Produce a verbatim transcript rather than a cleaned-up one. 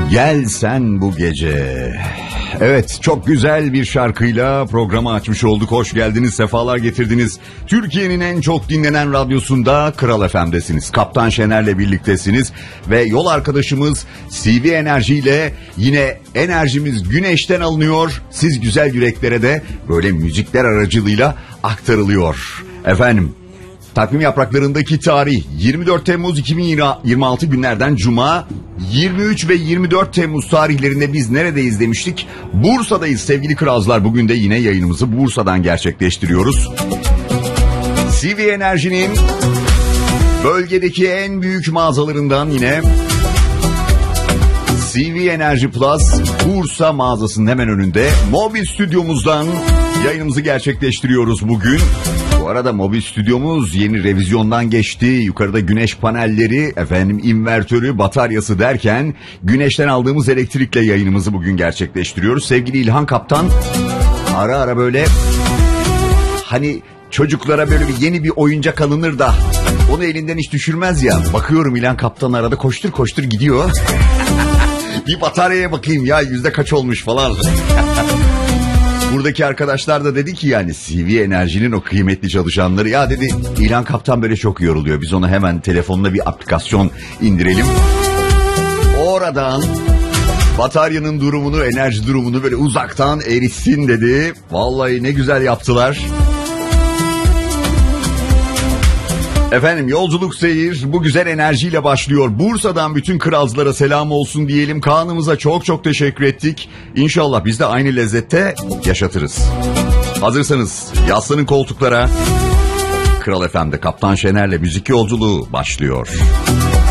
Gel sen bu gece. Evet, çok güzel bir şarkıyla programı açmış olduk. Hoş geldiniz, sefalar getirdiniz. Türkiye'nin en çok dinlenen radyosunda Kral F M'desiniz. Kaptan Şener'le birliktesiniz. Ve yol arkadaşımız C V Enerji ile yine enerjimiz güneşten alınıyor. Siz güzel yüreklere de böyle müzikler aracılığıyla aktarılıyor. Efendim, takvim yapraklarındaki tarih yirmi dört Temmuz iki bin yirmi altı günlerden Cuma. yirmi üç ve yirmi dört Temmuz tarihlerinde biz neredeyiz demiştik? Bursa'dayız sevgili kralcılar. Bugün de yine yayınımızı Bursa'dan gerçekleştiriyoruz. C V Enerji'nin bölgedeki en büyük mağazalarından yine C V Enerji Plus Bursa mağazasının hemen önünde mobil stüdyomuzdan yayınımızı gerçekleştiriyoruz bugün. Bu arada mobil stüdyomuz yeni revizyondan geçti. Yukarıda güneş panelleri, efendim invertörü, bataryası derken güneşten aldığımız elektrikle yayınımızı bugün gerçekleştiriyoruz. Sevgili İlhan Kaptan ara ara böyle hani çocuklara böyle bir yeni bir oyuncak alınır da onu elinden hiç düşürmez ya. Bakıyorum İlhan Kaptan arada koştur koştur gidiyor. Bir bataryaya bakayım ya, yüzde kaç olmuş falan. Buradaki arkadaşlar da dedi ki yani C V Enerji'nin o kıymetli çalışanları, ya dedi İlhan Kaptan böyle çok yoruluyor. Biz ona hemen telefonuna bir aplikasyon indirelim. Oradan bataryanın durumunu, enerji durumunu böyle uzaktan eritsin dedi. Vallahi ne güzel yaptılar. Efendim, yolculuk seyir bu güzel enerjiyle başlıyor. Bursa'dan bütün kralcılara selam olsun diyelim. Kaan'ımıza çok çok teşekkür ettik. İnşallah biz de aynı lezzette yaşatırız. Hazırsanız yaslanın koltuklara. Kral F M'de Kaptan Şener'le müzik yolculuğu başlıyor.